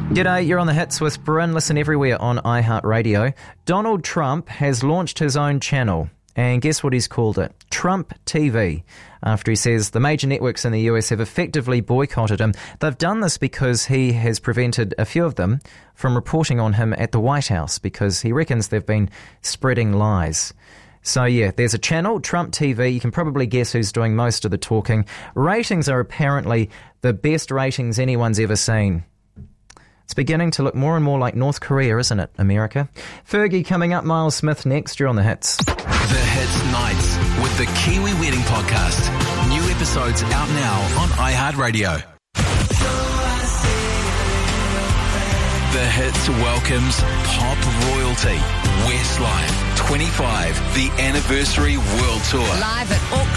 G'day, you're on The Hits with Bryn. Listen everywhere on iHeartRadio. Donald Trump has launched his own channel, and guess what he's called it? Trump TV, after he says the major networks in the US have effectively boycotted him. They've done this because he has prevented a few of them from reporting on him at the White House, because he reckons they've been spreading lies. So yeah, there's a channel, Trump TV. You can probably guess who's doing most of the talking. Ratings are apparently the best ratings anyone's ever seen. It's beginning to look more and more like North Korea, isn't it, America? Fergie coming up, Miles Smith next. You're on The Hits. The Hits Nights with the Kiwi Wedding Podcast. New episodes out now on iHeartRadio. The Hits welcomes pop royalty Westlife 25, the anniversary world tour. Live at Auckland